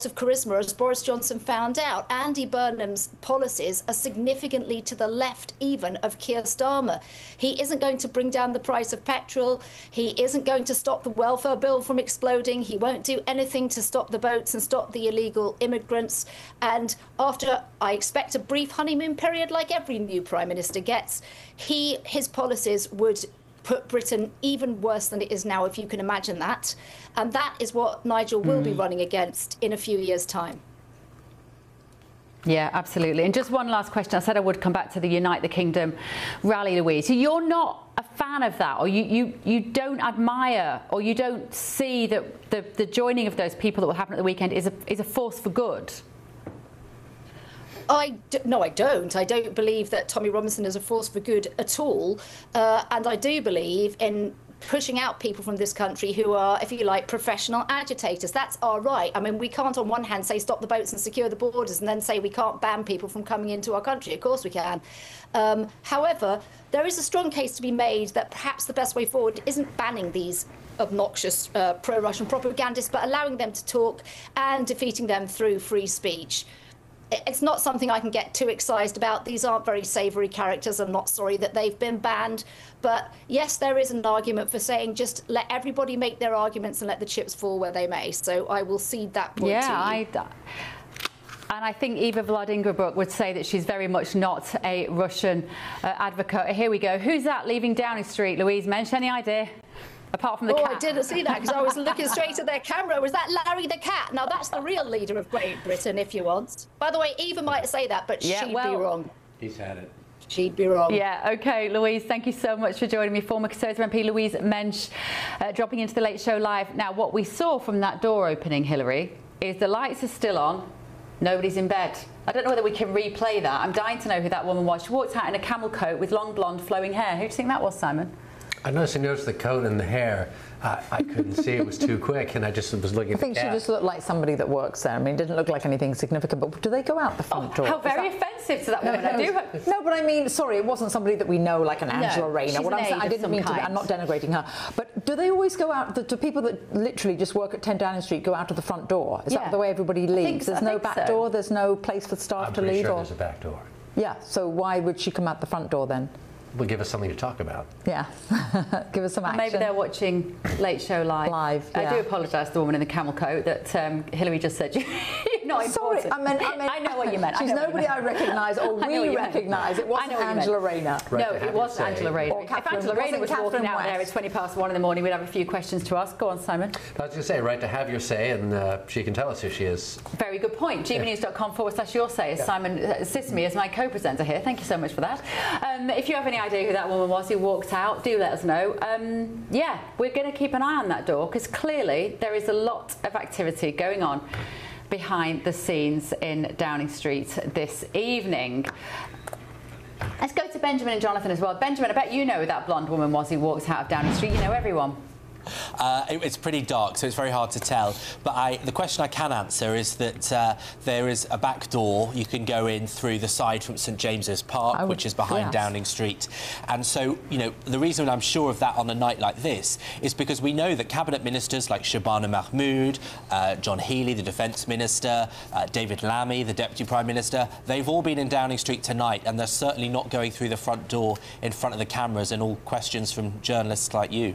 of charisma, as Boris Johnson found out. Andy Burnham's policies are significantly to the left even of Keir Starmer. He isn't going to bring down the price of petrol. He isn't going to stop the welfare bill from exploding. He won't do anything to stop the boats and stop the illegal immigrants. And after, I expect, a brief honeymoon period like every new Prime Minister gets, his policies would put Britain even worse than it is now, if you can imagine that. And that is what Nigel will be running against in a few years' time. Yeah, absolutely. And just one last question. I said I would come back to the Unite the Kingdom rally, Louise. So you're not a fan of that, or you don't admire, or you don't see that the joining of those people that will happen at the weekend is a force for good? No, I don't. I don't believe that Tommy Robinson is a force for good at all. And I do believe in pushing out people from this country who are, if you like, professional agitators. That's our right. I mean, we can't on one hand say stop the boats and secure the borders and then say we can't ban people from coming into our country. Of course we can. However, there is a strong case to be made that perhaps the best way forward isn't banning these obnoxious pro-Russian propagandists, but allowing them to talk and defeating them through free speech. It's not something I can get too excited about. These aren't very savoury characters. I'm not sorry that they've been banned. But yes, there is an argument for saying just let everybody make their arguments and let the chips fall where they may. So I will cede that point to you. And I think Eva Vladingerbrook would say that she's very much not a Russian advocate. Here we go. Who's that leaving Downing Street, Louise Mensch? Any idea? Apart from the cat. I didn't see that because I was looking straight at their camera. Was that Larry the cat? Now, that's the real leader of Great Britain, if you want. By the way, Eva might say that, but she'd be wrong. He's had it. She'd be wrong. Yeah, OK, Louise, thank you so much for joining me. Former Conservative MP Louise Mensch dropping into the Late Show Live. Now, what we saw from that door opening, Hilary, is the lights are still on. Nobody's in bed. I don't know whether we can replay that. I'm dying to know who that woman was. She walked out in a camel coat with long blonde flowing hair. Who do you think that was, Simon? I noticed the coat and the hair. I couldn't see, it was too quick, and I just was looking at the cat. I think she just looked like somebody that works there. I mean, it didn't look like anything significant, but do they go out the front door? How very offensive to that woman. I do. No, but I mean, sorry, it wasn't somebody that we know, like an Angela Rayner. She's What I'm saying, I didn't mean to. I'm not denigrating her. But do they always go out? Do people that literally just work at 10 Downing Street go out of the front door? Is that the way everybody leaves? There's no back door. There's no place for staff to leave. I'm pretty sure there's a back door. Yeah. So why would she come out the front door then? Will give us something to talk about. Yeah, give us some action. Maybe they're watching Late Show Live. Yeah. I do apologise to the woman in the camel coat that Hilary just said you're not important. Sorry, I meant, I know what you meant. She's nobody I recognise or we recognise. It wasn't Angela Rayner. No, it wasn't Angela Rayner. If Angela Rayner was walking out there at 1:20 in the morning, we'd have a few questions to ask. Go on, Simon. I was going to say, right, to have your say, and she can tell us who she is. Very good point. gbnews.com/your say. Simon assists me as my co-presenter here. Thank you so much for that. If you have any idea who that woman was who walked out, do let us know. Yeah, we're going to keep an eye on that door because clearly there is a lot of activity going on behind the scenes in Downing Street this evening. Let's go to Benjamin and Jonathan as well. Benjamin, I bet you know who that blonde woman was who walked out of Downing Street. You know everyone. It's pretty dark, so it's very hard to tell. But the question I can answer is that there is a back door. You can go in through the side from St James's Park, which is behind Downing Street. And so, you know, the reason I'm sure of that on a night like this is because we know that cabinet ministers like Shabana Mahmood, John Healey, the Defence Minister, David Lammy, the Deputy Prime Minister, they've all been in Downing Street tonight, and they're certainly not going through the front door in front of the cameras and all questions from journalists like you.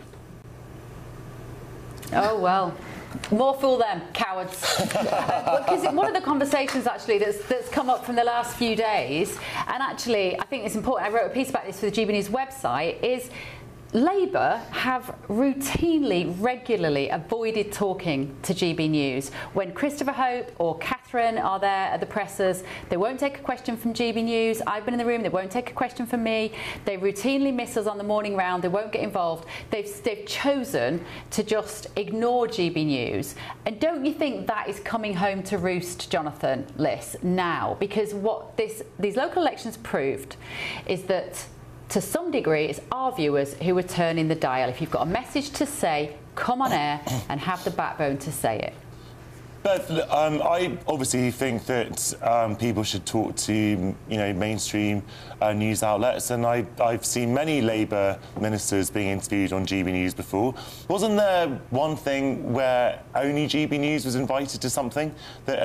Oh, well, more fool them, cowards. Because one of the conversations, actually, that's come up from the last few days, and actually, I think it's important, I wrote a piece about this for the GB News website, is Labour have routinely, regularly avoided talking to GB News. When Christopher Hope or Catherine are there at the pressers, they won't take a question from GB News. I've been in the room, they won't take a question from me. They routinely miss us on the morning round, they won't get involved. They've chosen to just ignore GB News. And don't you think that is coming home to roost, Jonathan Liss, now? Because what these local elections proved is that to some degree, it's our viewers who are turning the dial. If you've got a message to say, come on air and have the backbone to say it. But I obviously think that people should talk to, mainstream news outlets, and I've seen many Labour ministers being interviewed on GB News before. Wasn't there one thing where only GB News was invited to something that